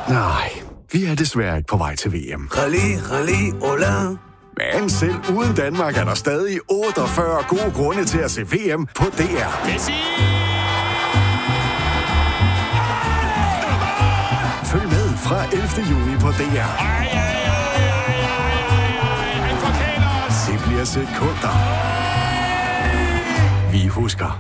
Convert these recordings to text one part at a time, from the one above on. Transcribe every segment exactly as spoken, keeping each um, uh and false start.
Nej, vi er desværre ikke på vej til V M. Rally, rally, hola. Men selv uden Danmark er der stadig otteogfyrre gode grunde til at se V M på D R. Messi! Følg med fra ellevte juni på D R. Ej, ej, ej, ej, ej, ej. Han forkæler os. Det bliver sekunder. Vi husker.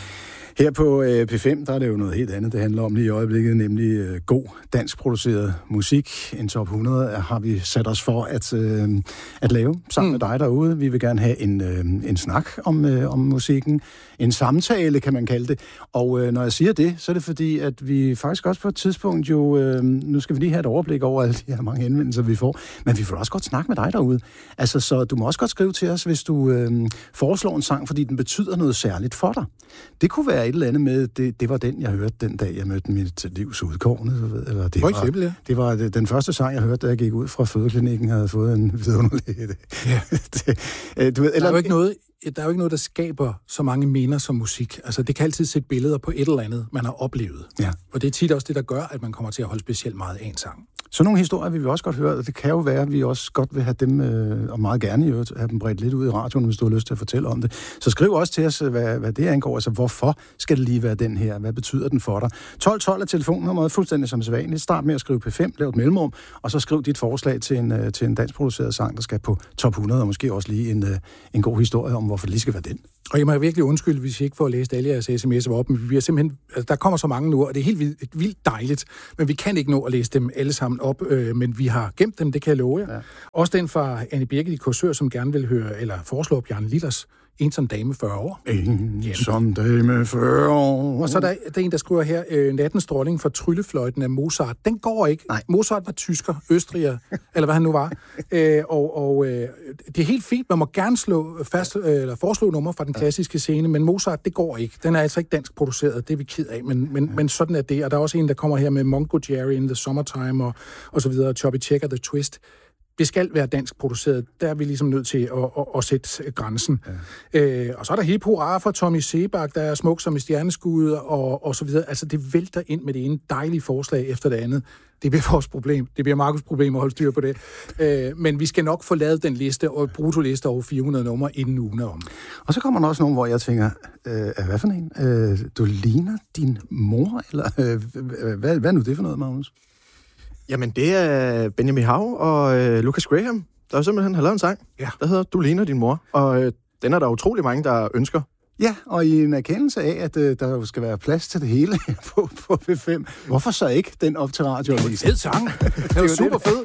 Her på øh, P fem, der er det jo noget helt andet, det handler om lige i øjeblikket, nemlig øh, god dansk produceret musik. En top hundrede har vi sat os for at, øh, at lave sammen mm. med dig derude. Vi vil gerne have en, øh, en snak om, øh, om musikken. En samtale, kan man kalde det. Og øh, når jeg siger det, så er det fordi, at vi faktisk også på et tidspunkt jo... Øh, nu skal vi lige have et overblik over alle de her mange henvendelser, vi får. Men vi får også godt snakke med dig derude. Altså, så du må også godt skrive til os, hvis du øh, foreslår en sang, fordi den betyder noget særligt for dig. Det kunne være et eller andet med, det, det var den, jeg hørte den dag, jeg mødte mit livs udkårne. Eller det, for var, eksempel, ja. det var den første sang, jeg hørte, da jeg gik ud fra fødeklinikken, havde fået en vidunderlig... Ja. det, du ved, eller, der, er jo ikke noget, der er jo ikke noget, der skaber så mange minder som musik. Altså, det kan altid sætte billeder på et eller andet, man har oplevet. Ja. Og det er tit også det, der gør, at man kommer til at holde specielt meget af en sang. Så nogle historier vil vi også godt høre, og det kan jo være, at vi også godt vil have dem, øh, og meget gerne i øvrigt, have dem bredt lidt ud i radioen, hvis du har lyst til at fortælle om det. Så skriv også til os, hvad, hvad det angår. Altså, hvorfor skal det lige være den her? Hvad betyder den for dig? tolv tolv er telefonnummeret, fuldstændig som sædvanligt. Start med at skrive P fem, lav et mellemrum, og så skriv dit forslag til en, øh, til en dansk produceret sang, der skal på top hundrede, og måske også lige en, øh, en god historie om, hvorfor det lige skal være den. Og jeg må virkelig undskylde, hvis I ikke får læst alle jeres sms'er op, men vi bliver simpelthen, altså, der kommer så mange nu, og det er helt vildt, vildt dejligt, men vi kan ikke nå at læse dem alle sammen op, øh, men vi har gemt dem, det kan jeg love jer. Ja. Også den fra Anne Birgit i Korsør, som gerne vil høre, eller foreslå Bjarne Litters Ensom dame fyrre år. Ensom dame fyrre år. Og så er der, der er en, der skriver her, øh, Nattens dronning for Tryllefløjten af Mozart. Den går ikke. Nej. Mozart var tysker, østriger, eller hvad han nu var. Øh, og og øh, det er helt fint, man må gerne slå fast, øh, eller foreslå nummer fra den klassiske scene, men Mozart, det går ikke. Den er altså ikke dansk produceret, det er vi ked af, men, men, ja. men sådan er det. Og der er også en, der kommer her med Mungo Jerry in the Summertime, og, og så videre, Choppy Checker, The Twist. Det skal være dansk produceret. Der er vi ligesom nødt til at, at, at sætte grænsen. Ja. Øh, og så er der hip hurra fra Tommy Sebak, der er smuk som et stjerneskud, og, og så videre. Altså, det vælter ind med det ene dejlige forslag efter det andet. Det bliver vores problem. Det bliver Markus' problem at holde styr på det. Øh, men vi skal nok få lavet den liste, og brutoliste over fire hundrede numre, inden ugen er om. Og så kommer der også nogle, hvor jeg tænker, øh, hvad for en? Øh, du ligner din mor? Eller øh, hvad, hvad er nu det for noget, Magnus? Jamen, det er Benjamin Hav og øh, Lucas Graham, der jo simpelthen har lavet en sang, ja. der hedder Du ligner din mor. Og øh, den er der utrolig mange, der ønsker. Ja, og i en erkendelse af, at øh, der jo skal være plads til det hele på, på P fem. Hvorfor så ikke den op til radio? Det er en fed sang. Det er jo super fed.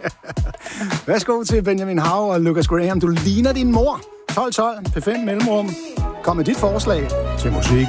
Værsgo til Benjamin Hav og Lucas Graham. Du ligner din mor. tolv tolv, P fem mellemrum. Kom med dit forslag til musik.